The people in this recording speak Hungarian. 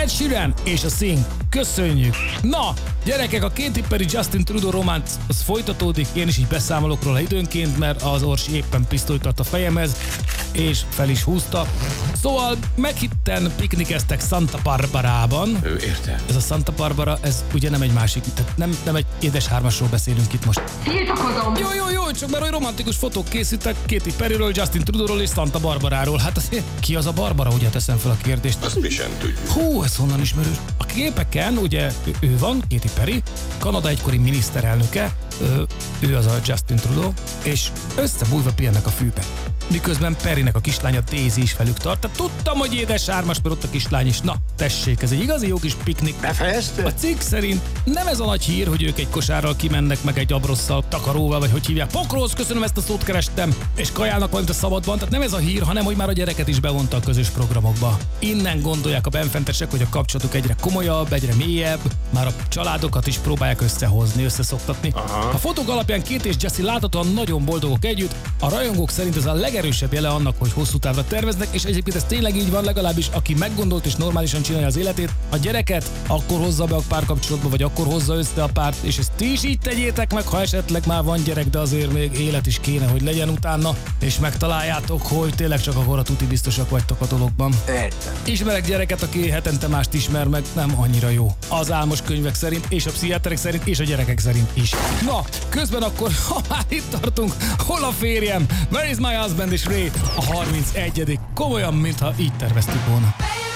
Ed Sheeran és a Sing. Köszönjük! Na, gyerekek, a Katy Perry Justin Trudeau románc az folytatódik, én is így beszámolok róla időnként, mert az Orsi éppen pisztolyt tart a fejemhez, és fel is húzta. Szóval meghitten piknikeztek Santa Barbarában. Értem. Ez a Santa Barbara, ez ugye nem egy másik, tehát nem egy édes hármasról beszélünk itt most. Tiltakozom! Jó, csak mert olyan romantikus fotók készítek Katy Perryről, Justin Trudeauról és Santa Barbaráról. Hát azért ki az a Barbara, ugye teszem fel a kérdést. Azt mi sem tudjuk. Hú, ez honnan ismerős. A képeken ugye ő van, Katy Perry, Kanada egykori miniszterelnöke, ő az a Justin Trudeau, és összebújva pihennek a fűbe. Miközben Perrynek a kislánya Daisy is velük tart. Tehát tudtam, hogy édes ármas, mert ott a kislány is. Na, tessék, ez egy igazi jó kis piknik. Befejezte? A cikk szerint nem ez a nagy hír, hogy ők egy kosárral kimennek, meg egy abrosszal, takaróval, vagy hogy hívják. Pokróz, köszönöm, ezt a szót kerestem, és kajálnak valamit a szabadban. Tehát nem ez a hír, hanem hogy már a gyereket is bevonta a közös programokba. Innen gondolják a benfentesek, hogy a kapcsolatuk egyre komolyabb, egyre mélyebb, már a családokat is próbálják összehozni, összeszoktatni. Aha. A fotók alapján Kate és Jessie láthatóan nagyon boldogok együtt. A rajongók szerint ez a legerősebb jele annak, hogy hosszú távra terveznek, és egyébként ez tényleg így van, legalábbis aki meggondolt és normálisan csinálja az életét, a gyereket akkor hozza be a párkapcsolatba, vagy akkor hozza össze a párt, és ezt ti is így tegyétek meg, ha esetleg már van gyerek, de azért még élet is kéne, hogy legyen utána, és megtaláljátok, hogy tényleg csak akkor a tuti biztosak vagytok a dologban. Értem. Ismerek gyereket, aki hetente mást ismer meg, nem annyira jó. Az álmos könyvek szerint, és a pszichiáterek szerint, és a gyerekek szerint is. Na, közben akkor, ha már itt tartunk, hol a férjem? Where is my husband és Ray? A 31. Komolyan, mintha így terveztük volna.